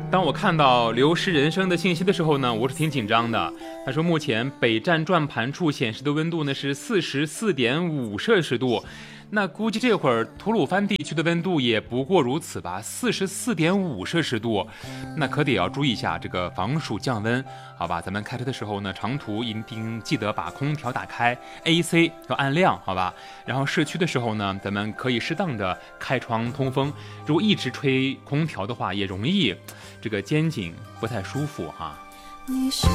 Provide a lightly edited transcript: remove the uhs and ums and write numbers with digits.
当我看到流失人生的信息的时候呢，我是挺紧张的。他说目前北站转盘处显示的温度呢是44.5摄氏度，那估计这会儿吐鲁番地区的温度也不过如此吧，44.5摄氏度，那可得要注意一下这个防暑降温，好吧？咱们开车的时候呢，长途一定记得把空调打开 ，AC 要按亮，好吧？然后市区的时候呢，咱们可以适当的开窗通风，如果一直吹空调的话，也容易这个肩颈不太舒服哈。 你是